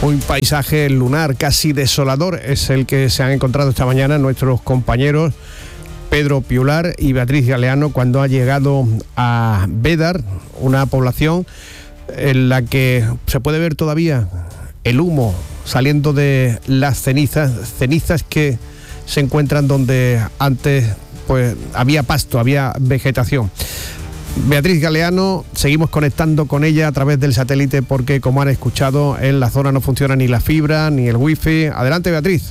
Un paisaje lunar casi desolador es el que se han encontrado esta mañana nuestros compañeros Pedro Piular y Beatriz Galeano cuando ha llegado a Bédar, una población en la que se puede ver todavía el humo saliendo de las cenizas que se encuentran donde antes pues había pasto, había vegetación. Beatriz Galeano, seguimos conectando con ella a través del satélite porque, como han escuchado, en la zona no funciona ni la fibra ni el wifi. Adelante, Beatriz.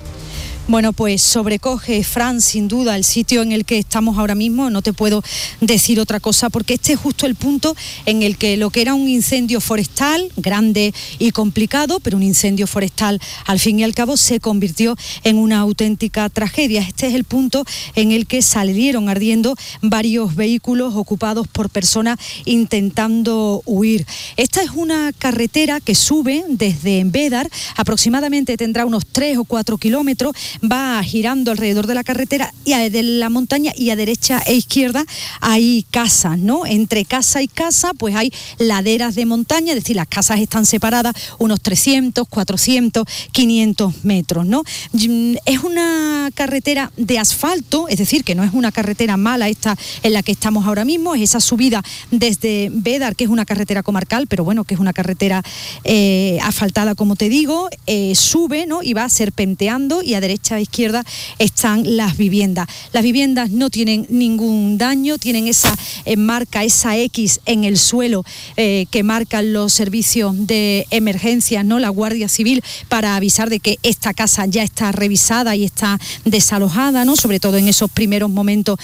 Bueno, pues sobrecoge, Fran, sin duda, el sitio en el que estamos ahora mismo. No te puedo decir otra cosa, porque este es justo el punto en el que lo que era un incendio forestal, grande y complicado, pero un incendio forestal, al fin y al cabo, se convirtió en una auténtica tragedia. Este es el punto en el que salieron ardiendo varios vehículos ocupados por personas intentando huir. Esta es una carretera que sube desde Bédar, aproximadamente tendrá unos 3 o 4 kilómetros, va girando alrededor de la carretera y de la montaña, y a derecha e izquierda hay casas, ¿no? Entre casa y casa pues hay laderas de montaña, es decir, las casas están separadas unos 300, 400, 500 metros, ¿no? Es una carretera de asfalto, es decir, que no es una carretera mala esta en la que estamos ahora mismo, es esa subida desde Bédar, que es una carretera comarcal, pero bueno, que es una carretera asfaltada, como te digo, sube, ¿no? Y va serpenteando, y a derecha e izquierda están las viviendas. Las viviendas no tienen ningún daño, tienen esa marca, esa X en el suelo que marcan los servicios de emergencia, ¿no? La Guardia Civil, para avisar de que esta casa ya está revisada y está desalojada, ¿no? Sobre todo en esos primeros momentos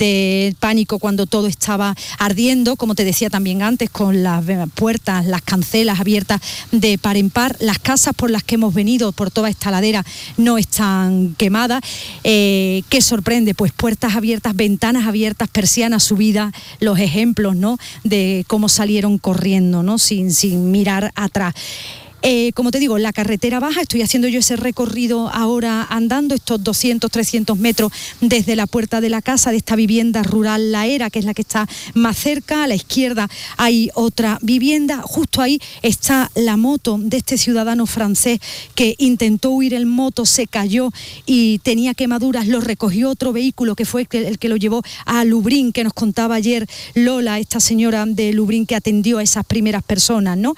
de pánico cuando todo estaba ardiendo, como te decía también antes, con las puertas, las cancelas abiertas de par en par. Las casas por las que hemos venido, por toda esta ladera, no están quemadas. ¿Qué sorprende? Pues puertas abiertas, ventanas abiertas, persianas subidas, los ejemplos, ¿no? De cómo salieron corriendo, ¿no? Sin mirar atrás. Como te digo, la carretera baja, estoy haciendo yo ese recorrido ahora andando, estos 200, 300 metros desde la puerta de la casa de esta vivienda rural La Era, que es la que está más cerca. A la izquierda hay otra vivienda, justo ahí está la moto de este ciudadano francés que intentó huir en moto, se cayó y tenía quemaduras, lo recogió otro vehículo que fue el que lo llevó a Lublin, que nos contaba ayer Lola, esta señora de Lublin que atendió a esas primeras personas, ¿no?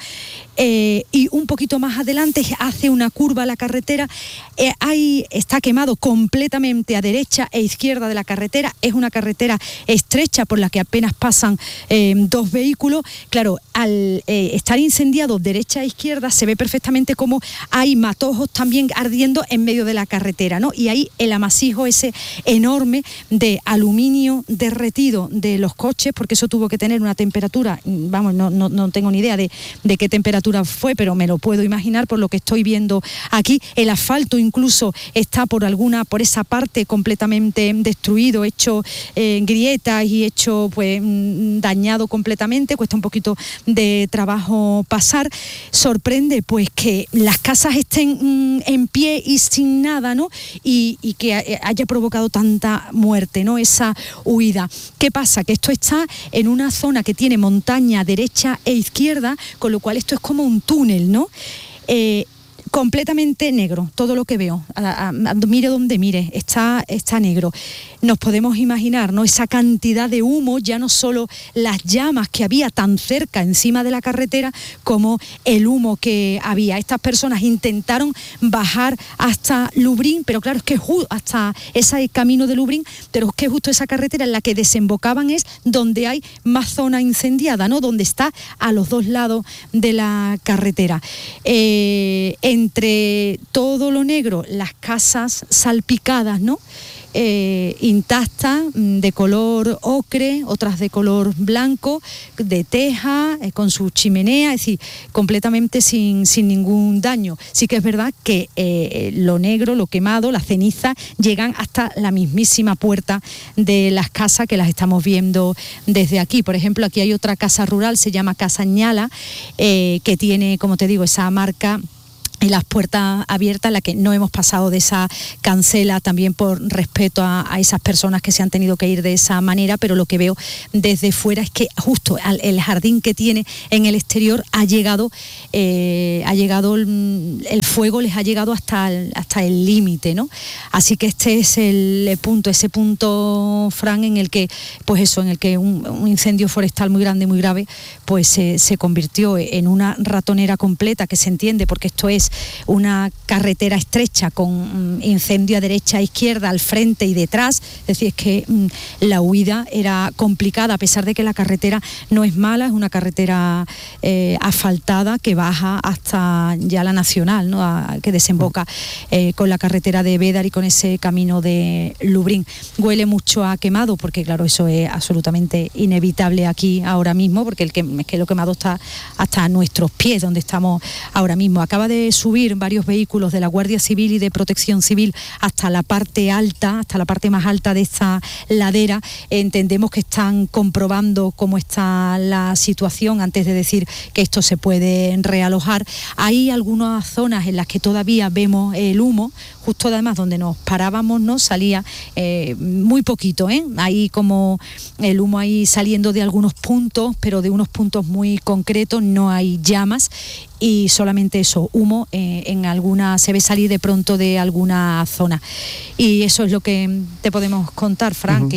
Y un poquito más adelante hace una curva a la carretera, ahí está quemado completamente a derecha e izquierda de la carretera. Es una carretera estrecha por la que apenas pasan 2 vehículos. Claro, al estar incendiado derecha e izquierda se ve perfectamente cómo hay matojos también ardiendo en medio de la carretera, ¿no? Y ahí el amasijo ese enorme de aluminio derretido de los coches, porque eso tuvo que tener una temperatura, vamos, no tengo ni idea de qué temperatura fue, pero me lo puedo imaginar por lo que estoy viendo aquí. El asfalto incluso está por esa parte completamente destruido, hecho grietas y hecho pues dañado completamente. Cuesta un poquito de trabajo pasar. Sorprende pues que las casas estén en pie y sin nada, ¿no? Y que haya provocado tanta muerte, ¿no? Esa huida. ¿Qué pasa? Que esto está en una zona que tiene montaña derecha e izquierda, con lo cual esto es como un túnel, ¿no? Completamente negro, todo lo que veo, mire donde mire, está negro. Nos podemos imaginar, ¿no? Esa cantidad de humo, ya no solo las llamas que había tan cerca encima de la carretera, como el humo que había. Estas personas intentaron bajar hasta Lublin, pero claro, es que hasta ese camino de Lublin, pero es que justo esa carretera en la que desembocaban es donde hay más zona incendiada, ¿no? Donde está a los 2 lados de la carretera. Entre todo lo negro, las casas salpicadas, ¿no? Intactas, de color ocre, otras de color blanco, de teja, con su chimenea, es decir, completamente sin ningún daño. Sí que es verdad que lo negro, lo quemado, las cenizas llegan hasta la mismísima puerta de las casas, que las estamos viendo desde aquí. Por ejemplo, aquí hay otra casa rural, se llama Casa Ñala, que tiene, como te digo, esa marca y las puertas abiertas, la que no hemos pasado de esa cancela, también por respeto a esas personas que se han tenido que ir de esa manera, pero lo que veo desde fuera es que justo el jardín que tiene en el exterior ha llegado el fuego, les ha llegado hasta el límite, ¿no? Así que este es ese punto, Fran, en el que, pues eso, en el que un incendio forestal muy grande, muy grave, pues se convirtió en una ratonera completa, que se entiende porque esto es una carretera estrecha con incendio a derecha, a izquierda, al frente y detrás. Es decir, es que la huida era complicada, a pesar de que la carretera no es mala, es una carretera asfaltada que baja hasta ya la nacional, ¿no? Que desemboca con la carretera de Bédar y con ese camino de Lubric. Huele mucho a quemado, porque claro, eso es absolutamente inevitable aquí ahora mismo, porque es que lo quemado está hasta nuestros pies, donde estamos ahora mismo. Acaba de subir varios vehículos de la Guardia Civil y de Protección Civil hasta la parte alta, hasta la parte más alta de esta ladera. Entendemos que están comprobando cómo está la situación antes de decir que esto se puede realojar. Hay algunas zonas en las que todavía vemos el humo, justo además donde nos parábamos, ¿no? Salía muy poquito, Ahí como el humo ahí saliendo de algunos puntos, pero de unos puntos muy concretos, no hay llamas. Y solamente eso, humo en alguna, se ve salir de pronto de alguna zona. Y eso es lo que te podemos contar, Fran,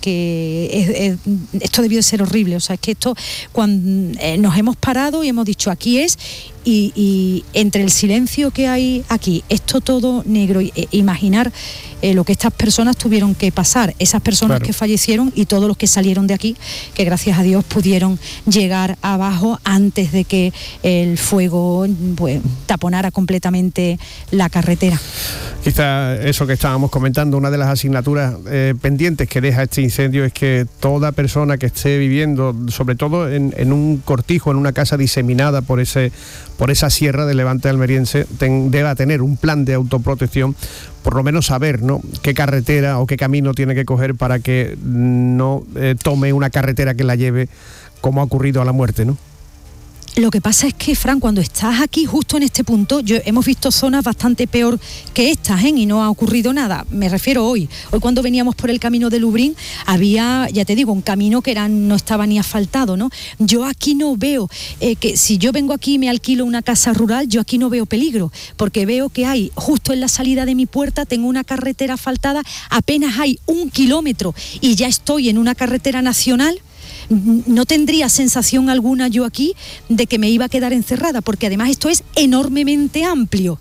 que esto debió de ser horrible. O sea, es que esto, cuando nos hemos parado y hemos dicho, aquí es, y entre el silencio que hay aquí, esto todo negro, imaginar lo que estas personas tuvieron que pasar, esas personas que fallecieron y todos los que salieron de aquí, que gracias a Dios pudieron llegar abajo antes de que el fuego pues taponara completamente la carretera. Quizá eso que estábamos comentando, una de las asignaturas pendientes que deja este incendio es que toda persona que esté viviendo, sobre todo en un cortijo, en una casa diseminada por esa sierra del Levante almeriense, deba tener un plan de autoprotección, por lo menos saber, ¿no?, qué carretera o qué camino tiene que coger para que no tome una carretera que la lleve, como ha ocurrido, a la muerte, ¿no? Lo que pasa es que, Fran, cuando estás aquí justo en este punto, hemos visto zonas bastante peor que estas, y no ha ocurrido nada. Me refiero hoy cuando veníamos por el camino de Lubric, había, ya te digo, un camino que no estaba ni asfaltado, ¿no? Yo aquí no veo que si yo vengo aquí y me alquilo una casa rural, yo aquí no veo peligro, porque veo que hay, justo en la salida de mi puerta, tengo una carretera asfaltada, apenas hay 1 kilómetro y ya estoy en una carretera nacional. No tendría sensación alguna yo aquí de que me iba a quedar encerrada, porque además esto es enormemente amplio.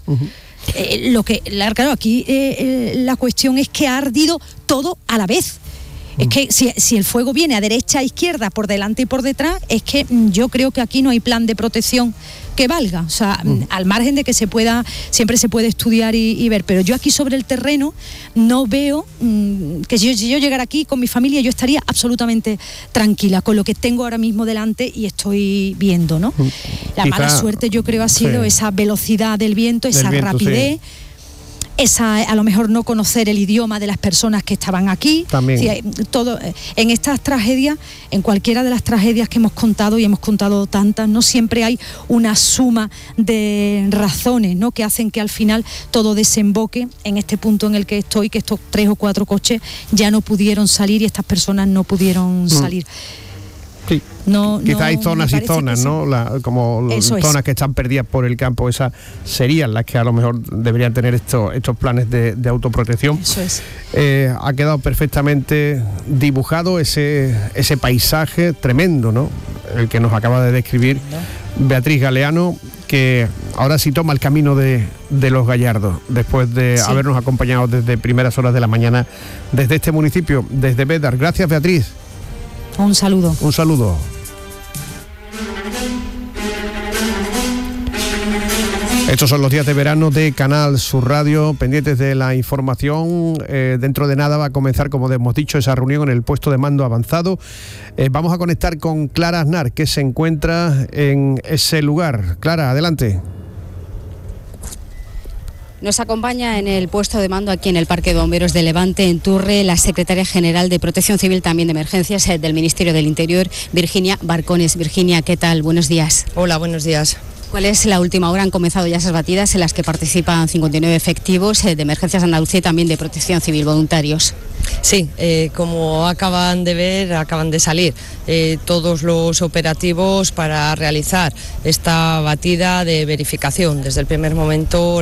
Claro, aquí la cuestión es que ha ardido todo a la vez. Es que si el fuego viene a derecha, a izquierda, por delante y por detrás, es que yo creo que aquí no hay plan de protección que valga. O sea, al margen de que siempre se puede estudiar y ver, pero yo aquí sobre el terreno no veo que si yo llegara aquí con mi familia, yo estaría absolutamente tranquila con lo que tengo ahora mismo delante y estoy viendo, ¿no? La mala suerte, yo creo, ha sido esa velocidad del viento, esa rapidez. Sí. Esa, a lo mejor no conocer el idioma de las personas que estaban aquí. También. Sí, todo, en estas tragedias, en cualquiera de las tragedias que hemos contado, y hemos contado tantas, no siempre hay una suma de razones, ¿no?, que hacen que al final todo desemboque en este punto en el que estoy, que estos 3 o 4 coches ya no pudieron salir y estas personas no pudieron salir. Sí. Quizá hay zonas y zonas, ¿no? Como zonas que están perdidas por el campo, esas serían las que a lo mejor deberían tener estos planes de autoprotección. Eso es. Ha quedado perfectamente dibujado ese paisaje tremendo, ¿no?, el que nos acaba de describir Beatriz Galeano, que ahora sí toma el camino de los Gallardos, después de habernos acompañado desde primeras horas de la mañana desde este municipio, desde Bédar. Gracias, Beatriz. Un saludo. Un saludo. Estos son los días de verano de Canal Sur Radio, pendientes de la información. Dentro de nada va a comenzar, como hemos dicho, esa reunión en el puesto de mando avanzado. Vamos a conectar con Clara Aznar, que se encuentra en ese lugar. Clara, adelante. Nos acompaña en el puesto de mando aquí en el Parque de Bomberos de Levante, en Turre, la secretaria general de Protección Civil, también de Emergencias, del Ministerio del Interior, Virginia Barcones. Virginia, ¿qué tal? Buenos días. Hola, buenos días. ¿Cuál es la última hora? Han comenzado ya esas batidas en las que participan 59 efectivos de Emergencias Andalucía y también de Protección Civil, voluntarios. Sí, como acaban de ver, acaban de salir todos los operativos para realizar esta batida de verificación. Desde el primer momento